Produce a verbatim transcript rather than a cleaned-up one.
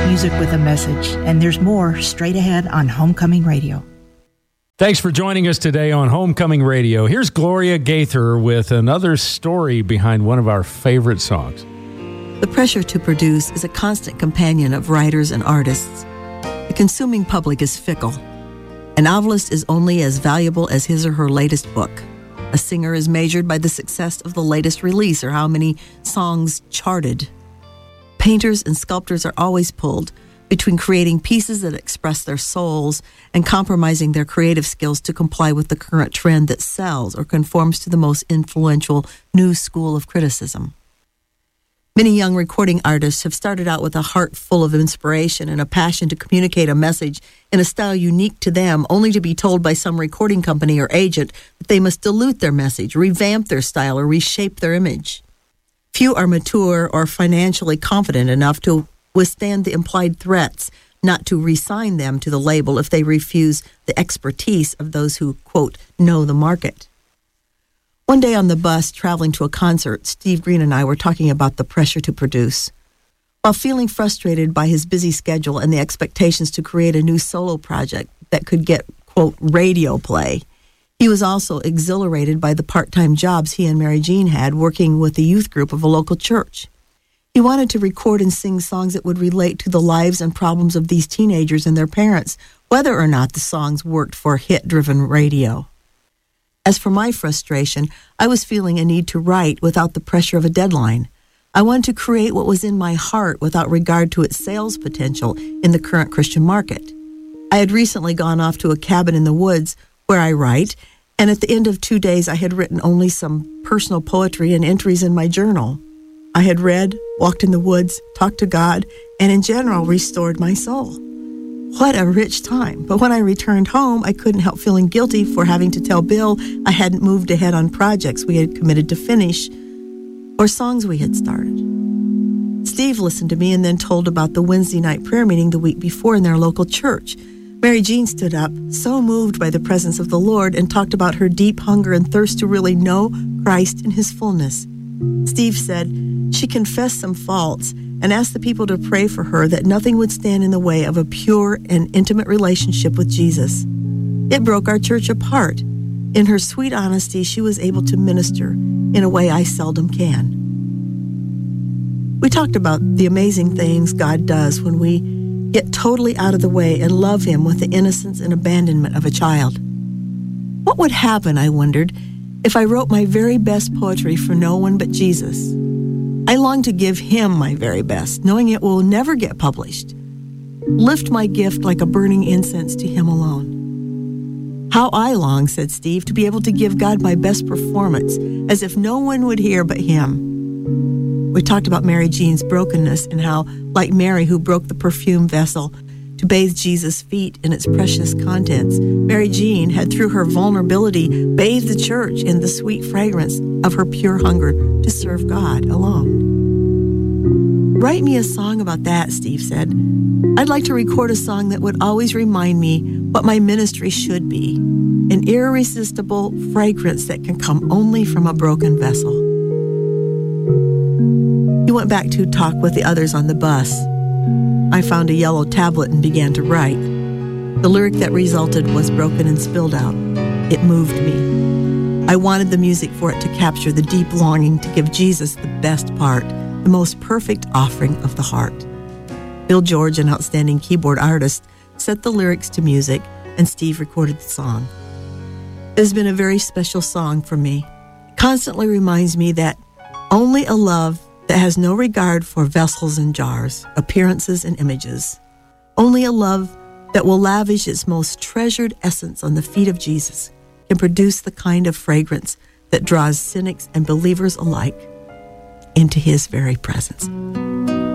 music with a message, and there's more straight ahead on Homecoming Radio. Thanks for joining us today on Homecoming Radio. Here's Gloria Gaither with another story behind one of our favorite songs. The pressure to produce is a constant companion of writers and artists. The consuming public is fickle. A novelist is only as valuable as his or her latest book. A singer is measured by the success of the latest release or how many songs charted. Painters and sculptors are always pulled between creating pieces that express their souls and compromising their creative skills to comply with the current trend that sells or conforms to the most influential new school of criticism. Many young recording artists have started out with a heart full of inspiration and a passion to communicate a message in a style unique to them, only to be told by some recording company or agent that they must dilute their message, revamp their style, or reshape their image. Few are mature or financially confident enough to withstand the implied threats not to re-sign them to the label if they refuse the expertise of those who, quote, know the market. One day on the bus traveling to a concert, Steve Green and I were talking about the pressure to produce. While feeling frustrated by his busy schedule and the expectations to create a new solo project that could get, quote, radio play, he was also exhilarated by the part-time jobs he and Mary Jean had working with the youth group of a local church. He wanted to record and sing songs that would relate to the lives and problems of these teenagers and their parents, whether or not the songs worked for hit-driven radio. As for my frustration, I was feeling a need to write without the pressure of a deadline. I wanted to create what was in my heart without regard to its sales potential in the current Christian market. I had recently gone off to a cabin in the woods where I write, and at the end of two days I had written only some personal poetry and entries in my journal. I had read, walked in the woods, talked to God, and in general restored my soul. What a rich time. But when I returned home, I couldn't help feeling guilty for having to tell Bill I hadn't moved ahead on projects we had committed to finish or songs we had started. Steve listened to me and then told about the Wednesday night prayer meeting the week before in their local church. Mary Jean stood up, so moved by the presence of the Lord, and talked about her deep hunger and thirst to really know Christ in his fullness. Steve said she confessed some faults and asked the people to pray for her that nothing would stand in the way of a pure and intimate relationship with Jesus. It broke our church apart. In her sweet honesty, she was able to minister in a way I seldom can. We talked about the amazing things God does when we get totally out of the way and love him with the innocence and abandonment of a child. What would happen, I wondered, if I wrote my very best poetry for no one but Jesus? I long to give him my very best, knowing it will never get published. Lift my gift like a burning incense to him alone. How I long, said Steve, to be able to give God my best performance, as if no one would hear but him. We talked about Mary Jean's brokenness and how, like Mary who broke the perfume vessel to bathe Jesus' feet in its precious contents, Mary Jean had, through her vulnerability, bathed the church in the sweet fragrance of her pure hunger to serve God alone. Write me a song about that, Steve said. I'd like to record a song that would always remind me what my ministry should be, an irresistible fragrance that can come only from a broken vessel. He went back to talk with the others on the bus. I found a yellow tablet and began to write. The lyric that resulted was broken and spilled out. It moved me. I wanted the music for it to capture the deep longing to give Jesus the best part, the most perfect offering of the heart. Bill George, an outstanding keyboard artist, set the lyrics to music, and Steve recorded the song. It has been a very special song for me. It constantly reminds me that only a love that has no regard for vessels and jars, appearances and images. Only a love that will lavish its most treasured essence on the feet of Jesus can produce the kind of fragrance that draws cynics and believers alike into his very presence.